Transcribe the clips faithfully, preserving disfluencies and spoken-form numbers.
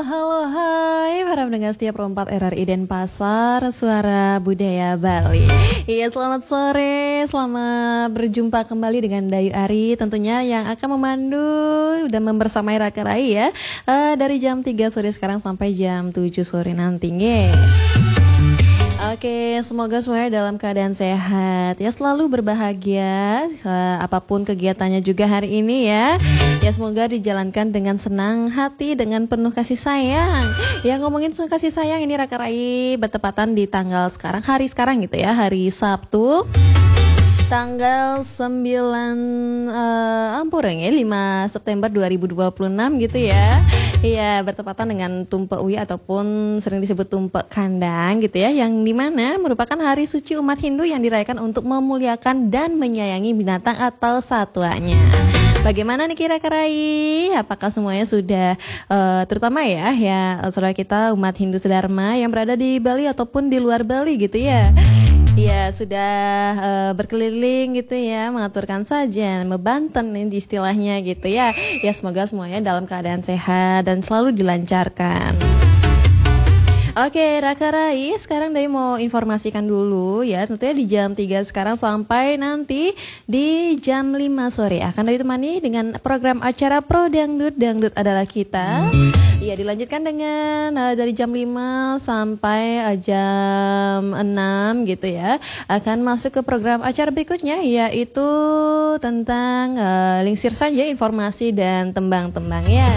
Halo, halo, hai para pendengar setia Pro empat R R I Denpasar, Suara Budaya Bali. Iya, selamat sore, selamat berjumpa kembali dengan Dayu Ari tentunya yang akan memandu dan membersamai Raka Rai ya, uh, dari jam tiga sore sekarang sampai jam tujuh sore nantinya. Oke, semoga semuanya dalam keadaan sehat ya, selalu berbahagia uh, apapun kegiatannya juga hari ini ya. Ya semoga dijalankan dengan senang hati, dengan penuh kasih sayang. Ya ngomongin soal kasih sayang, ini Raka Rai bertepatan di tanggal sekarang, hari sekarang gitu ya, hari Sabtu tanggal sembilan uh, ampun ya lima September dua ribu dua puluh enam gitu ya. Iya, bertepatan dengan Tumpe Uya ataupun sering disebut Tumpe Kandang gitu ya, yang dimana merupakan hari suci umat Hindu yang dirayakan untuk memuliakan dan menyayangi binatang atau satwanya. Bagaimana nih kira-kira Rai? Apakah semuanya sudah uh, terutama ya ya saudara kita umat Hindu Sedharma yang berada di Bali ataupun di luar Bali gitu ya. Ya sudah uh, berkeliling gitu ya, mengaturkan sajian, membanten ini istilahnya gitu ya. Ya semoga semuanya dalam keadaan sehat dan selalu dilancarkan. Oke, Raka Rai, sekarang Dayu mau informasikan dulu ya, tentunya di jam tiga sekarang sampai nanti di jam lima sore akan Dayu temani dengan program acara Pro Dangdut, Dangdut Adalah Kita. Iya, dilanjutkan dengan uh, dari jam lima sampai uh, jam enam gitu ya. Akan masuk ke program acara berikutnya, yaitu tentang uh, lingsir saja informasi dan tembang-tembangnya.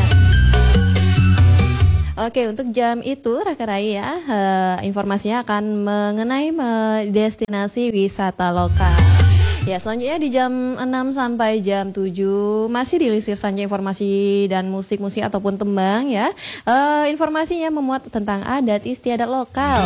Oke, untuk jam itu Raka Rai ya, uh, informasinya akan mengenai uh, destinasi wisata lokal. Ya, selanjutnya di jam enam sampai jam tujuh masih dilisir saja informasi dan musik-musik ataupun tembang ya. Uh, informasinya memuat tentang adat istiadat lokal.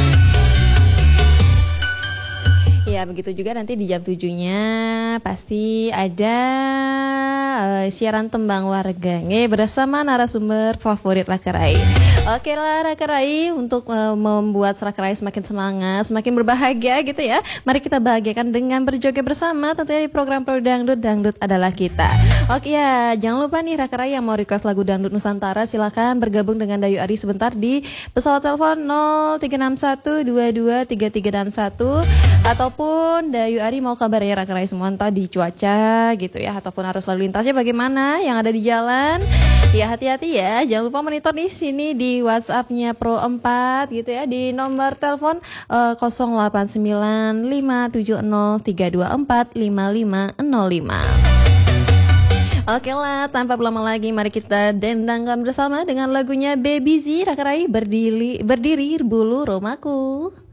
Ya, begitu juga nanti di jam tujuh-nya pasti ada uh, siaran tembang warga nih bersama narasumber favorit Raka Rai. Oke lah Raka Rai, untuk uh, membuat Raka Rai semakin semangat, semakin berbahagia gitu ya. Mari kita bahagiakan dengan berjoget bersama tentunya di program Pro Dangdut, Dangdut Adalah Kita. Oke ya, jangan lupa nih Raka Rai yang mau request lagu Dangdut Nusantara, silakan bergabung dengan Dayu Ari sebentar di pesawat telepon nol tiga enam satu dua dua tiga tiga enam satu atau pun Dayu Ari mau kabarnya Raka Rai semua entah di cuaca gitu ya, ataupun arus lalu lintasnya bagaimana yang ada di jalan. Ya hati-hati ya, jangan lupa monitor di sini di WhatsApp-nya Pro empat gitu ya, di nomor telepon uh, nol delapan sembilan lima tujuh nol tiga dua empat lima lima nol lima. Oke lah, tanpa berlama lagi mari kita dendangkan bersama dengan lagunya Baby Z, Raka Rai berdiri, berdiri bulu romaku.